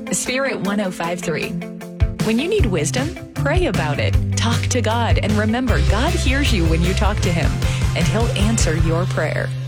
Spirit 1053. When you need wisdom, pray about it. Talk to God and remember God hears you when you talk to Him, and He'll answer your prayer.